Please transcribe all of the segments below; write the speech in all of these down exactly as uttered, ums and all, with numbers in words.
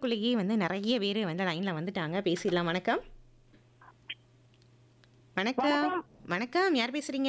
அதுக்குள்ளேயே வந்து நிறைய பேர் வந்து லைனில் வந்துட்டாங்க. பேசிடலாம். வணக்கம். வணக்கம். வணக்கம். யார் பேசுறீங்க?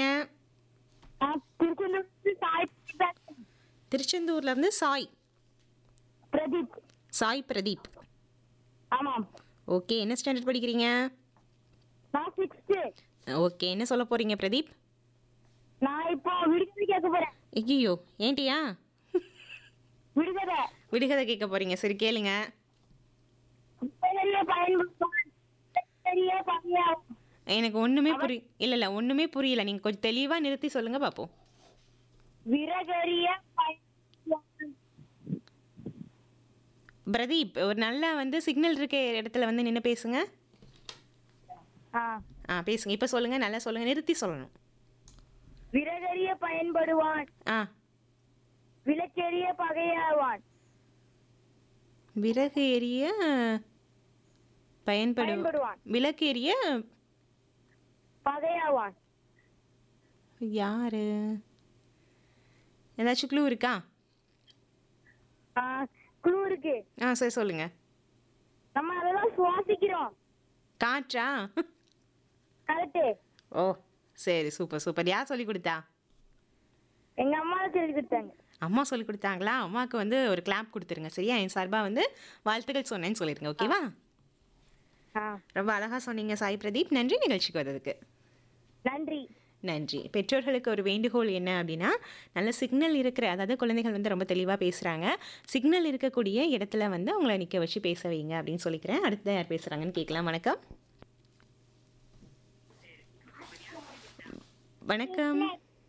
திருச்செந்தூர்ல இருந்து சாய். பிரதீப். சாய் பிரதீப். ஆமாம். ஓகே, என்ன ஸ்டாண்டர்ட் படிக்கிறீங்க? நான் சிக்ஸ்த்து. ஓகே, என்ன சொல்ல போறீங்க பிரதீப்? நான் இப்போ விடுகதை கேட்க போறேன். ஐயோ, ஏன்ட்டியா? விடுகதை. விடுகதை கேட்க போறீங்க. சரி கேளுங்க. குப்பைகளில் பயன்படுத்தும் பெரிய பணியாகும். எனக்கு ஒண்ணுமே புரி இல்ல இல்ல ஒண்ணுமே புரியல. நீங்க கொஞ்சம் தெளிவா நிறுத்தி சொல்லுங்க பாப்போம். விறகரிய பயன்படுத்தும். பிரதீப், ஒரு நல்ல வந்து சிக்னல் இருக்க இடத்துல வந்து நின்று பேசுங்க. ஆ. ஆ பேசுங்க. இப்போ சொல்லுங்க, நல்லா சொல்லுங்க, நிறுத்தி சொல்லணும். விறகரிய பயன்படுவான். ஆ. விளக்கெரிய பகையாவான். விறகு எரிய பயன்படு பயன்படுவான். விளக்கு எரிய பகையாவான். யாரு? ஏதாச்சும் க்ளூ இருக்கா? ஆ, குழு இருக்கு. ஆ சரி சொல்லுங்க. நம்ம அதெல்லாம் சுவாசிக்கிறோம். காற்றா? கரெக்டு. ஓ சரி, சூப்பர் சூப்பர். யார் சொல்லி கொடுத்தா? எங்க அம்மா சொல்லி கொடுத்தாங்க. அம்மா சொல்லி கொடுத்தாங்களா? அம்மாவுக்கு வந்து ஒரு கிளாப் கொடுத்துருங்க சரியா? என் சார்பாக வந்து வாழ்த்துக்கள் சொன்னேன்னு சொல்லிடுங்க. ஓகேவா? ஆ. ரொம்ப அழகாக சொன்னீங்க சாய் பிரதீப். நன்றி நிகழ்ச்சிக்கு வந்ததுக்கு. நன்றி. நன்றி. பெற்றோர்களுக்கு ஒரு வேண்டுகோள் என்ன அப்படின்னா, நல்ல சிக்னல் இருக்கிற, அதாவது குழந்தைகள் வந்து ரொம்ப தெளிவாக பேசுகிறாங்க, சிக்னல் இருக்கக்கூடிய இடத்துல வந்து அவங்கள நிற்க வச்சு பேச வைங்க அப்படின்னு சொல்லிக்கிறேன். அடுத்து யார் பேசுகிறாங்கன்னு கேட்கலாம். வணக்கம். வணக்கம்.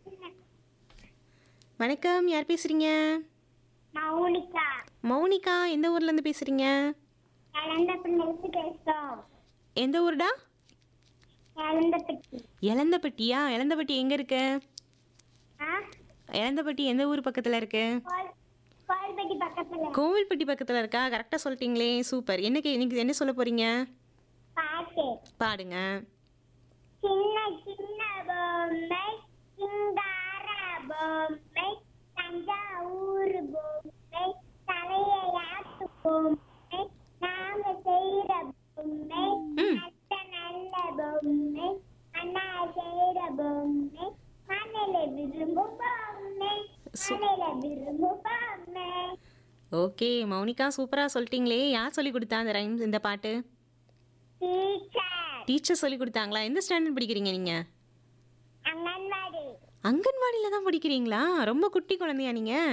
வணக்கம். யார் பேசுறீங்க? மௌனிகா. மௌனிகா, எந்த ஊர்லேருந்து பேசுகிறீங்க? எலந்தப்பட்டியிலிருந்து பேசுறோம். எந்த ஊர்டா? எலந்தப்பட்டி. எலந்தப்பட்டியா? எலந்தப்பட்டி எங்கே இருக்கு? ஆ? எலந்தப்பட்டி எந்த ஊர் பக்கத்தில் இருக்கு? கோல்- கோயில்பட்டி பக்கத்துல. கோவில்பட்டி பக்கத்தில் இருக்கா? கரெக்டாக சொல்லிட்டீங்களே, சூப்பர். என்ன கே இன்னைக்கு என்ன சொல்ல போகிறீங்க? பாட்டு. பாடுங்க. சின்ன சின்ன பொம்மை, சிங்கார பொம்மை, தஞ்சாவூர் பொம்மை, தலையாட்டு பொம்மை, நாம செய்யற பொம்மை, நல்ல நல்ல பொம்மை, அண்ணா செய்யற பொம்மை, மண்ணில விரும்பும் பொம்மை, மண்ணில விரும்பும் பொம்மை. ஓகே மௌனிகா, சூப்பராக சொல்லிட்டீங்களே. யார் சொல்லி கொடுத்தா அந்த ரைம்ஸ், இந்த பாட்டு? டீச்சர். டீச்சர் சொல்லி கொடுத்தாங்களா? எந்த ஸ்டாண்டர்ட் படிக்கிறீங்க நீங்கள்? அங்கன்வாடி. அங்கன்வாடியில் தான் படிக்கிறீங்களா? ரொம்ப குட்டி குழந்தையா நீங்கள்?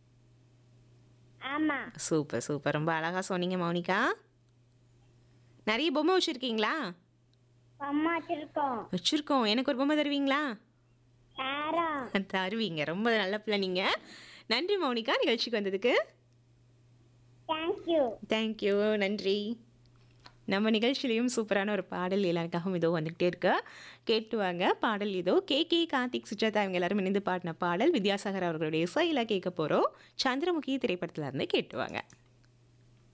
ஆமா. Super super. ரொம்ப அழகாக சொன்னீங்க மௌனிகா. நிறைய பொம்மை வச்சுருக்கீங்களா? அம்மா வச்சிருக்கோம். வச்சுருக்கோம். எனக்கு ஒரு பொம்மை தருவீங்களா? தாரம். தருவீங்க. ரொம்ப நல்ல பிள்ளை நீங்கள். நன்றி மௌனிகா, நிகழ்ச்சிக்கு வந்ததுக்கு. தேங்க்யூ. தேங்க்யூ. நன்றி. நம்ம நிகழ்ச்சியிலையும் சூப்பரான ஒரு பாடல் எல்லாருக்காகவும் இதோ வந்துக்கிட்டே இருக்கு. கேட்டு வாங்க. பாடல் இதோ. கே கே கார்த்திக் சுஜாதா இவங்க எல்லாரும் இணைந்து பாடின பாடல். வித்யாசாகர் அவர்களுடைய இசையில் கேட்க போகிறோம். சந்திரமுகி திரைப்படத்தில் இருந்து கேட்டு வாங்க.